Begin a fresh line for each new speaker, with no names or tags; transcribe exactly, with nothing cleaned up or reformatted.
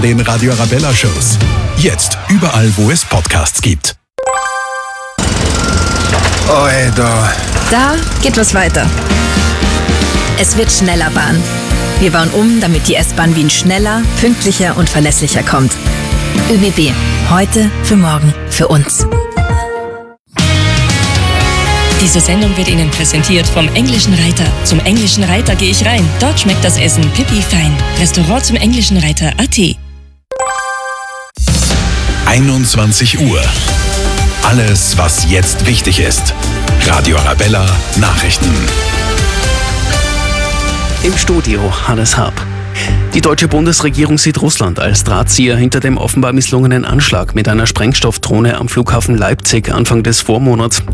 den Radio Arabella Shows. Jetzt überall, wo es Podcasts gibt.
Oh, da.
Da geht was weiter. Es wird schneller Bahn. Wir bauen um, damit die S-Bahn Wien schneller, pünktlicher und verlässlicher kommt. ÖBB. Heute, für morgen, für uns.
Diese Sendung wird Ihnen präsentiert vom Englischen Reiter. Zum Englischen Reiter gehe ich rein. Dort schmeckt das Essen pipi fein. Restaurant zum Englischen Reiter Punkt a t.
einundzwanzig Uhr. Alles, was jetzt wichtig ist. Radio Arabella Nachrichten.
Im Studio Hannes Hab. Die deutsche Bundesregierung sieht Russland als Drahtzieher hinter dem offenbar misslungenen Anschlag mit einer Sprengstoffdrohne am Flughafen Leipzig Anfang des Vormonats.